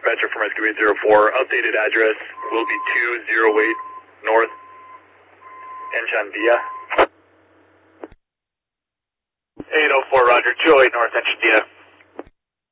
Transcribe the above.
dispatcher from Rescue 804. Updated address will be 208 North Enchandia. 804, roger, 208 North Enchandia.